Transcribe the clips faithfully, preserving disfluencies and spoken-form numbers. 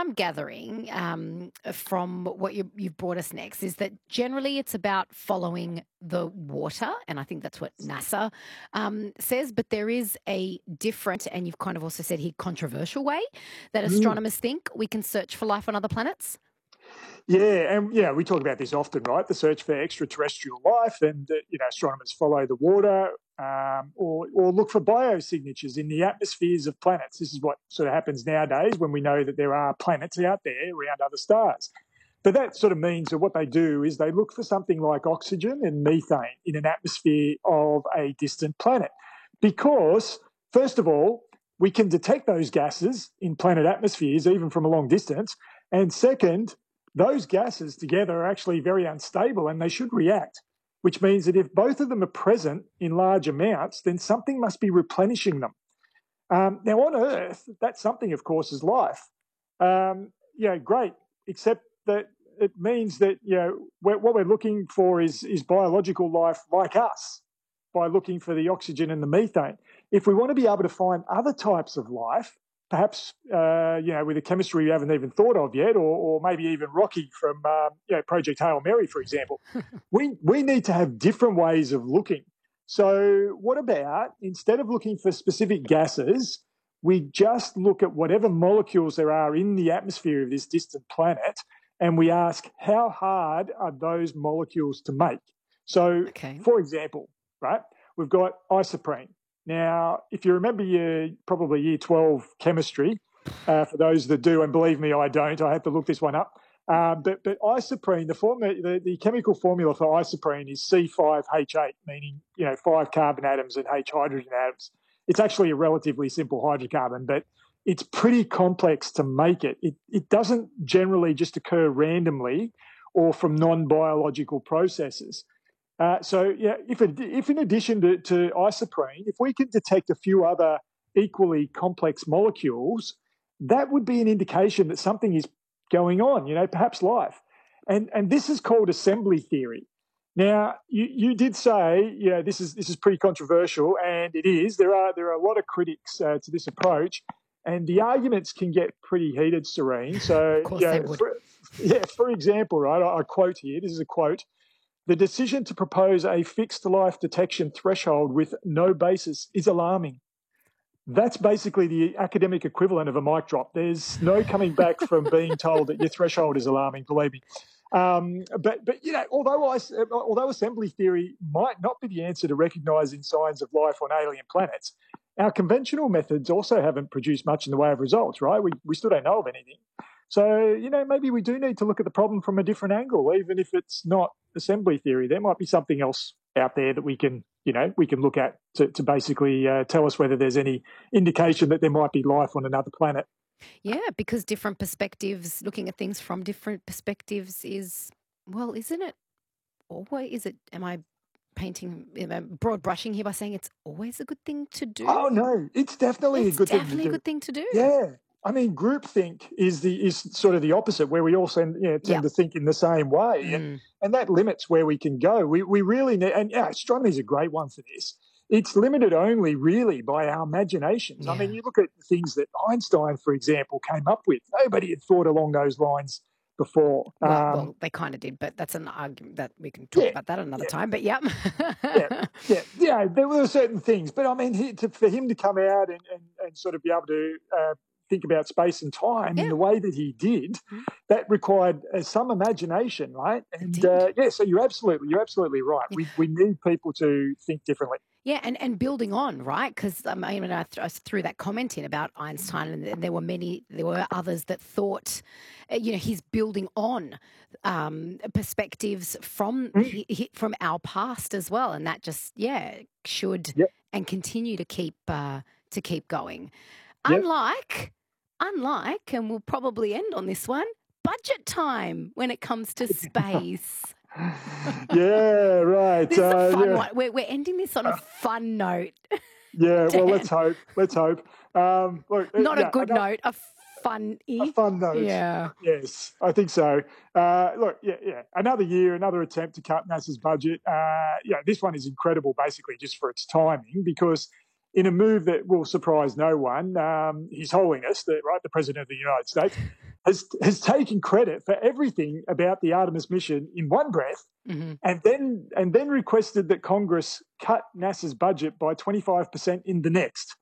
I'm gathering um, from what you, you've brought us next is that generally it's about following the water, and I think that's what NASA um, says. But there is a different, and you've kind of also said here, controversial way that Mm. astronomers think we can search for life on other planets. Yeah, and yeah, we talk about this often, right? The search for extraterrestrial life, and uh, you know, astronomers follow the water, um, or or look for biosignatures in the atmospheres of planets. This is what sort of happens nowadays when we know that there are planets out there around other stars. But that sort of means that what they do is they look for something like oxygen and methane in an atmosphere of a distant planet, because first of all, we can detect those gases in planet atmospheres even from a long distance, and second, those gases together are actually very unstable and they should react, which means that if both of them are present in large amounts, then something must be replenishing them. Um, now, on Earth, that something, of course, is life. Um, you know, great, except that it means that, you know, we're, what we're looking for is, is biological life like us by looking for the oxygen and the methane. If we want to be able to find other types of life, perhaps, uh, you know, with a chemistry we haven't even thought of yet, or, or maybe even Rocky from, um, you know, Project Hail Mary, for example, we, we need to have different ways of looking. So what about, instead of looking for specific gases, we just look at whatever molecules there are in the atmosphere of this distant planet, and we ask, how hard are those molecules to make? So, Okay. for example, right, we've got isoprene. Now, if you remember your probably year twelve chemistry, uh, for those that do, and believe me, I don't, I had to look this one up. Um, but, but isoprene, the, form, the, the chemical formula for isoprene is C five H eight, meaning, you know, five carbon atoms and H hydrogen atoms. It's actually a relatively simple hydrocarbon, but it's pretty complex to make it. It, it doesn't generally just occur randomly or from non-biological processes. Uh, so, yeah, if, it, if in addition to, to isoprene, if we can detect a few other equally complex molecules, that would be an indication that something is going on, you know, perhaps life. And and this is called assembly theory. Now, you, you did say, you know, this is this is pretty controversial, and it is. There are there are a lot of critics uh, to this approach, and the arguments can get pretty heated, Serene. So, Of course you they know, would. for, yeah, for example, right, I, I quote here. This is a quote. The decision to propose a fixed life detection threshold with no basis is alarming. That's basically the academic equivalent of a mic drop. There's no coming back from being told that your threshold is alarming, believe me. Um, but, but you know, although, I, although assembly theory might not be the answer to recognising signs of life on alien planets, our conventional methods also haven't produced much in the way of results, right? We, we still don't know of anything. So, you know, maybe we do need to look at the problem from a different angle, even if it's not assembly theory. There might be something else out there that we can, you know, we can look at to, to basically uh, tell us whether there's any indication that there might be life on another planet. Yeah, because different perspectives, looking at things from different perspectives is, well, isn't it always, is it, am I painting, am I broad brushing here by saying it's always a good thing to do? Oh no, it's definitely a It's good thing to definitely a do. good thing to do. Yeah. I mean, groupthink is the is sort of the opposite, where we all tend, you know, tend Yep. to think in the same way, and Mm. and that limits where we can go. We we really need, and yeah, astronomy is a great one for this. It's limited only really by our imaginations. I Yeah. mean, you look at things that Einstein, for example, came up with. Nobody had thought along those lines before. Well, Um, well, they kind of did, but that's an argument that we can talk yeah, about that another yeah, time. But yep. yeah, yeah, yeah. There were certain things, but I mean, he, to, for him to come out and, and, and sort of be able to uh, think about space and time Yeah. in the way that he did, Mm. that required uh, some imagination, right? It And uh, did. yeah, so you're absolutely, you're absolutely right. Yeah. We we need people to think differently. Yeah, and, and building on, right? Because um, I mean, I, th- I threw that comment in about Einstein, and th- there were many, there were others that thought, uh, you know, he's building on um, perspectives from Mm, he, he, from our past as well, and that just yeah should yep, and continue to keep uh, to keep going. yep. Unlike, unlike, and we'll probably end on this one. Budget time when it comes to space. Yeah, right. This is a Uh, fun yeah, one. We're, we're ending this on a fun note. yeah. Well, let's Dan. hope. Let's hope. Um, look, uh, Not a yeah, good another, note, a a funny. fun note. Yeah. Yes, I think so. Uh, look, yeah, yeah. Another year, another attempt to cut NASA's budget. Uh, yeah, this one is incredible, basically, just for its timing, because in a move that will surprise no one, um, His Holiness, the, right, the President of the United States, has has taken credit for everything about the Artemis mission in one breath, mm-hmm. and then and then requested that Congress cut NASA's budget by twenty-five percent in the next.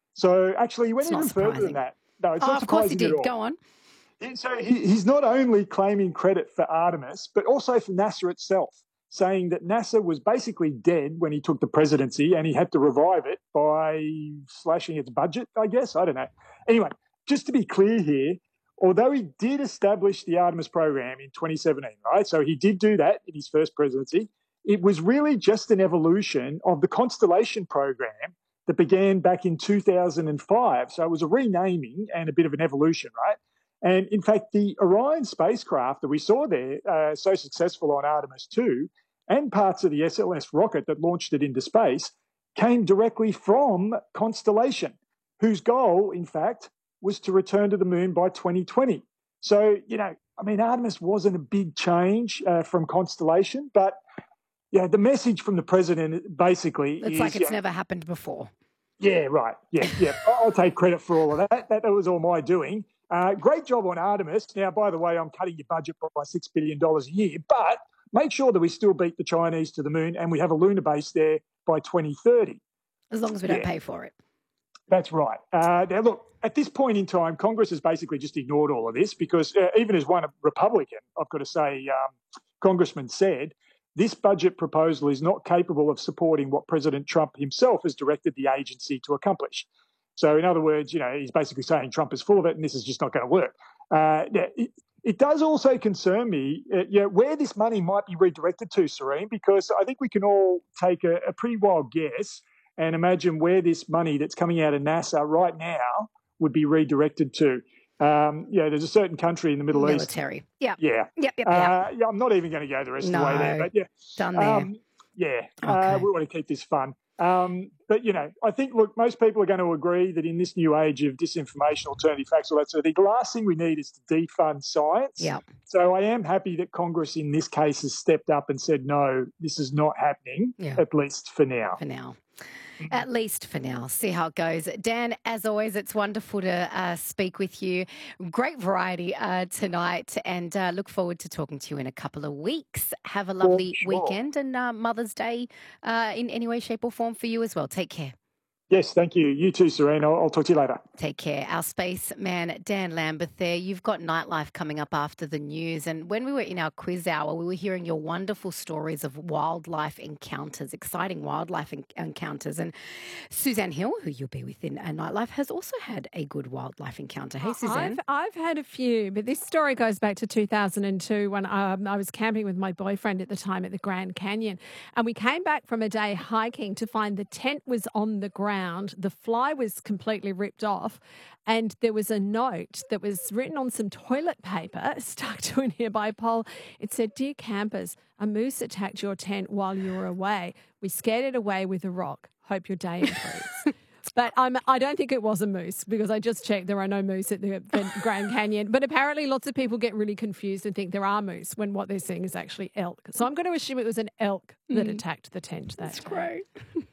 So actually, he went it's even further than that. No, it's oh, not of course he surprising did. at all. Go on. And so he, he's not only claiming credit for Artemis, but also for NASA itself, saying that NASA was basically dead when he took the presidency and he had to revive it by slashing its budget, I guess. I don't know. Anyway, just to be clear here, although he did establish the Artemis program in twenty seventeen, right? So he did do that in his first presidency. It was really just an evolution of the Constellation program that began back in two thousand five. So it was a renaming and a bit of an evolution, right? And in fact, the Orion spacecraft that we saw there, uh, so successful on Artemis two, and parts of the S L S rocket that launched it into space, came directly from Constellation, whose goal, in fact, was to return to the moon by twenty twenty. So, you know, I mean, Artemis wasn't a big change uh, from Constellation, but, yeah, the message from the president basically it's is... It's like it's yeah, never happened before. Yeah, right. Yeah, yeah. I'll take credit for all of that. That, that was all my doing. Uh, great job on Artemis. Now, by the way, I'm cutting your budget by six billion dollars a year, but make sure that we still beat the Chinese to the moon and we have a lunar base there by twenty thirty. As long as we yeah. don't pay for it. That's right. Uh, now, look, at this point in time, Congress has basically just ignored all of this because uh, even as one Republican, I've got to say, um, Congressman said, this budget proposal is not capable of supporting what President Trump himself has directed the agency to accomplish. So, in other words, you know, he's basically saying Trump is full of it and this is just not going to work. Uh, yeah, it, it does also concern me, uh, you know, where this money might be redirected to, Serene, because I think we can all take a, a pretty wild guess and imagine where this money that's coming out of NASA right now would be redirected to. Um, yeah, there's a certain country in the Middle Military. East. Yeah. Yeah. Yep, yep, uh, yep. yeah. I'm not even going to go the rest no, of the way there, but yeah. Done there. Um, yeah. Okay. Uh, we want to keep this fun. Um, but, you know, I think, look, most people are going to agree that in this new age of disinformation, alternative facts, all that sort of thing, the last thing we need is to defund science. Yeah. So I am happy that Congress in this case has stepped up and said, no, this is not happening, yeah. at least for now. For now. At least for now. See how it goes. Dan, as always, it's wonderful to uh, speak with you. Great variety uh, tonight, and uh, look forward to talking to you in a couple of weeks. Have a lovely sure. weekend and uh, Mother's Day uh, in any way, shape or form for you as well. Take care. Yes, thank you. You too, Serene. I'll, I'll talk to you later. Take care. Our spaceman, Dan Lambeth there. You've got Nightlife coming up after the news. And when we were in our quiz hour, we were hearing your wonderful stories of wildlife encounters, exciting wildlife en- encounters. And Suzanne Hill, who you'll be with in uh, Nightlife, has also had a good wildlife encounter. Hey, Suzanne. I've, I've had a few, but this story goes back to two thousand two when um, I was camping with my boyfriend at the time at the Grand Canyon. And we came back from a day hiking to find the tent was on the ground. The fly was completely ripped off, and there was a note that was written on some toilet paper stuck to a nearby pole. It said, "Dear campers, a moose attacked your tent while you were away. We scared it away with a rock. Hope your day improves." But um, I don't think it was a moose because I just checked there are no moose at the, the Grand Canyon. But apparently lots of people get really confused and think there are moose when what they're seeing is actually elk. So I'm going to assume it was an elk that Mm. attacked the tent that That's day. great.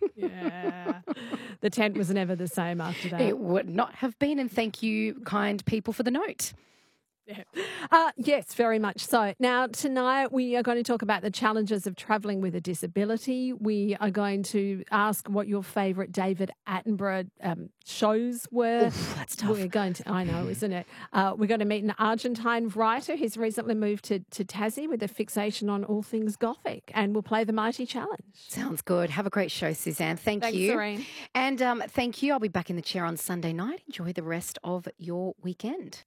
Yeah. The tent was never the same after that. It would not have been. And thank you, kind people, for the note. Yeah. Uh, yes, very much so. Now, tonight we are going to talk about the challenges of travelling with a disability. We are going to ask what your favourite David Attenborough um, shows were. Oof, that's tough. We're going to, I know, isn't it? Uh, we're going to meet an Argentine writer who's recently moved to, to Tassie with a fixation on all things Gothic, and we'll play the Mighty Challenge. Sounds good. Have a great show, Suzanne. Thank Thanks, you. Serene. And um, thank you. I'll be back in the chair on Sunday night. Enjoy the rest of your weekend.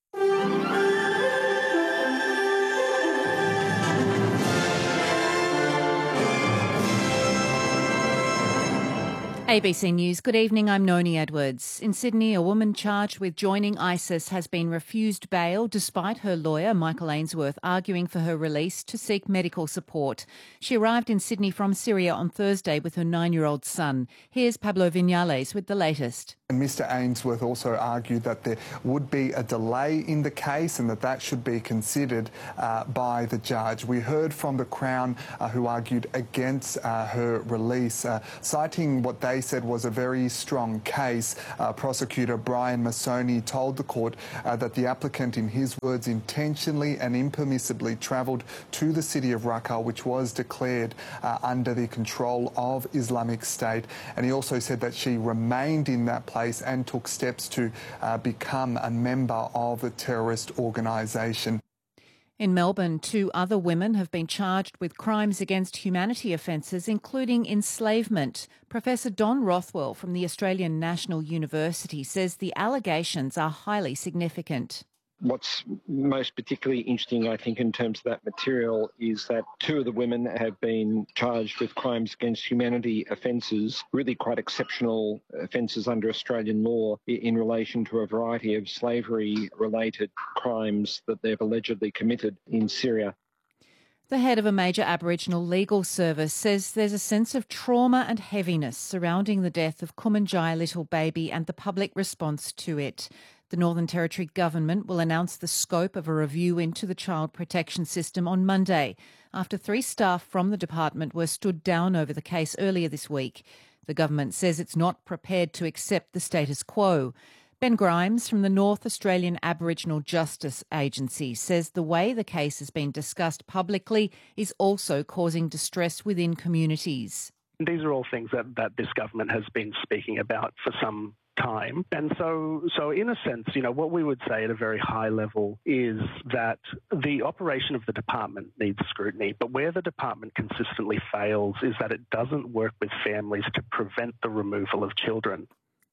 A B C News. Good evening, I'm Noni Edwards. In Sydney, a woman charged with joining ISIS has been refused bail despite her lawyer, Michael Ainsworth, arguing for her release to seek medical support. She arrived in Sydney from Syria on Thursday with her nine-year-old son. Here's Pablo Vinales with the latest. And Mister Ainsworth also argued that there would be a delay in the case and that that should be considered uh, by the judge. We heard from the Crown uh, who argued against uh, her release, uh, citing what they they said was a very strong case. Uh, prosecutor Brian Massoni told the court uh, that the applicant, in his words, intentionally and impermissibly travelled to the city of Raqqa, which was declared uh, under the control of Islamic State. And he also said that she remained in that place and took steps to uh, become a member of the terrorist organisation. In Melbourne, two other women have been charged with crimes against humanity offences, including enslavement. Professor Don Rothwell from the Australian National University says the allegations are highly significant. What's most particularly interesting, I think, in terms of that material is that two of the women have been charged with crimes against humanity offences, really quite exceptional offences under Australian law in relation to a variety of slavery-related crimes that they've allegedly committed in Syria. The head of a major Aboriginal legal service says there's a sense of trauma and heaviness surrounding the death of Kumanjai Little Baby and the public response to it. The Northern Territory Government will announce the scope of a review into the child protection system on Monday, after three staff from the department were stood down over the case earlier this week. The government says it's not prepared to accept the status quo. Ben Grimes from the North Australian Aboriginal Justice Agency says the way the case has been discussed publicly is also causing distress within communities. These are all things that, that this government has been speaking about for some time. And so, so in a sense, you know, what we would say at a very high level is that the operation of the department needs scrutiny, but where the department consistently fails is that it doesn't work with families to prevent the removal of children.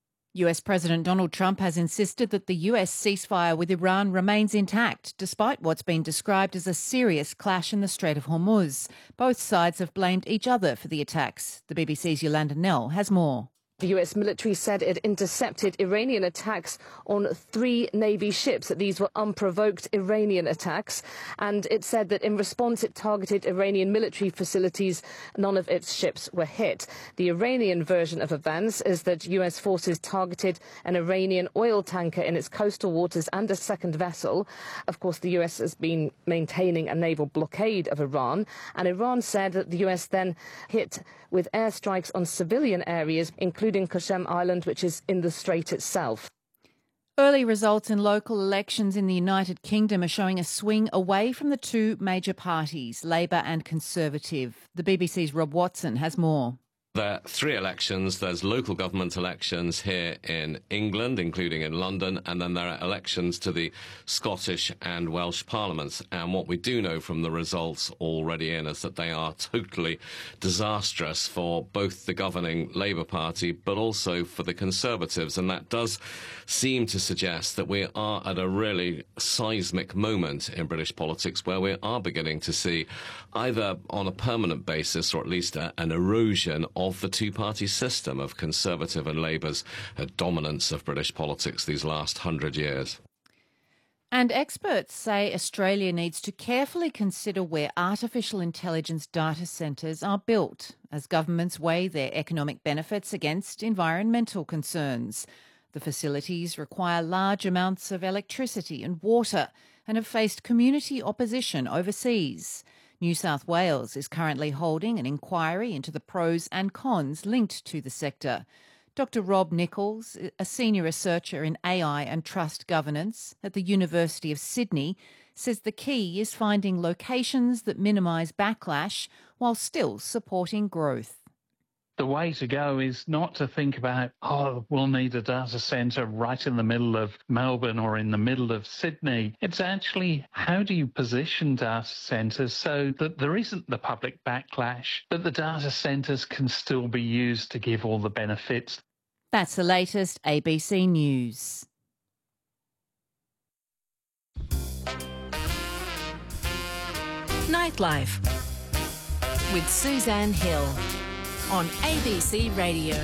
U S President Donald Trump has insisted that the U S ceasefire with Iran remains intact, despite what's been described as a serious clash in the Strait of Hormuz. Both sides have blamed each other for the attacks. The B B C's Yolanda Nell has more. The U S military said it intercepted Iranian attacks on three Navy ships. These were unprovoked Iranian attacks. And it said that in response, it targeted Iranian military facilities. None of its ships were hit. The Iranian version of events is that U S forces targeted an Iranian oil tanker in its coastal waters and a second vessel. Of course, the U S has been maintaining a naval blockade of Iran. And Iran said that the U S then hit with airstrikes on civilian areas, including including Qasem Island, which is in the strait itself. Early results in local elections in the United Kingdom are showing a swing away from the two major parties, Labour and Conservative. The B B C's Rob Watson has more. There are three elections. There's local government elections here in England, including in London, and then there are elections to the Scottish and Welsh parliaments. And what we do know from the results already in is that they are totally disastrous for both the governing Labour Party, but also for the Conservatives. And that does seem to suggest that we are at a really seismic moment in British politics where we are beginning to see, either on a permanent basis or at least a, an erosion of of the two-party system of Conservative and Labour's uh, dominance of British politics these last hundred years. And experts say Australia needs to carefully consider where artificial intelligence data centres are built as governments weigh their economic benefits against environmental concerns. The facilities require large amounts of electricity and water and have faced community opposition overseas. New South Wales is currently holding an inquiry into the pros and cons linked to the sector. Doctor Rob Nichols, a senior researcher in A I and trust governance at the University of Sydney, says the key is finding locations that minimise backlash while still supporting growth. The way to go is not to think about, oh, we'll need a data centre right in the middle of Melbourne or in the middle of Sydney. It's actually, how do you position data centres so that there isn't the public backlash, but the data centres can still be used to give all the benefits? That's the latest A B C News. Nightlife with Suzanne Hill on A B C Radio.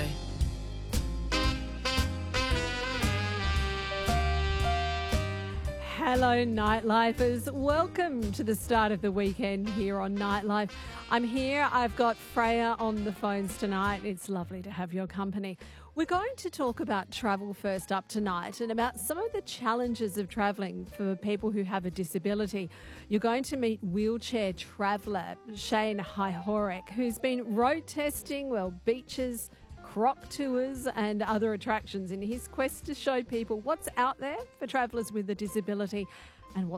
Hello, Nightlifers. Welcome to the start of the weekend here on Nightlife. I'm here. I've got Freya on the phones tonight. It's lovely to have your company. We're going to talk about travel first up tonight and about some of the challenges of travelling for people who have a disability. You're going to meet wheelchair traveller Shane Hyhorek, who's been road testing, well, beaches, croc tours and other attractions in his quest to show people what's out there for travellers with a disability and what